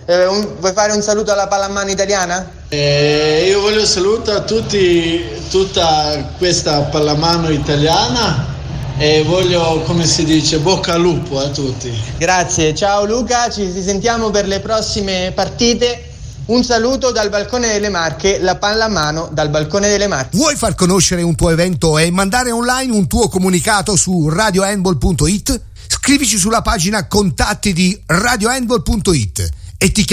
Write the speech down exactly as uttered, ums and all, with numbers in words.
Eh, un, vuoi fare un saluto alla pallamano italiana? Eh, io voglio salutare a tutti, tutta questa pallamano italiana e voglio, come si dice, bocca al lupo a tutti. Grazie, ciao Luca, ci sentiamo per le prossime partite. Un saluto dal balcone delle Marche, la pallamano dal balcone delle Marche. Vuoi far conoscere un tuo evento e mandare online un tuo comunicato su radio handball punto it? Scrivici sulla pagina contatti di radio handball punto it e ti chiamiamo